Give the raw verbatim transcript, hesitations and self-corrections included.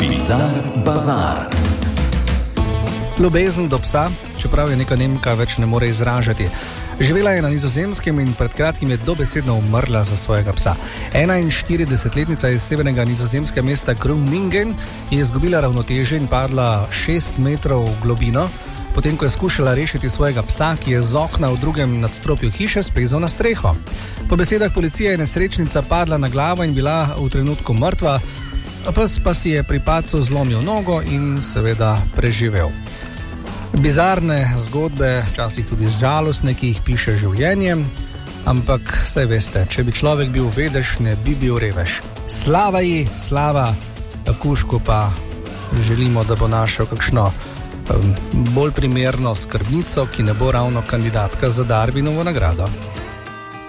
Bizar Bazar. Ljubezen do psa, čeprav je neka Nemka, več ne more izražati. Živela je na Nizozemskem in pred kratkim je dobesedno umrla za svojega psa. enainštiridesetletnica iz severnega nizozemskega mesta Groningen je izgubila ravnotežje in padla šest metrov v globino, potem ko je skušala rešiti svojega psa, ki je z okna v drugem nadstropju hiše splezal na streho. Po besedah policije je nesrečnica padla na glavo in bila v trenutku mrtva, pes pa si je pri padcu zlomil nogo in seveda preživel. Bizarne zgodbe, včasih tudi žalostne, ki jih piše življenje, ampak saj veste, če bi človek bil vedež, ne bi bil revež. Slava ji, slava, kužku pa želimo, da bo našel kakšno um, bolj primerno skrbnico, ki ne bo ravno kandidatka za Darwinovo nagrado.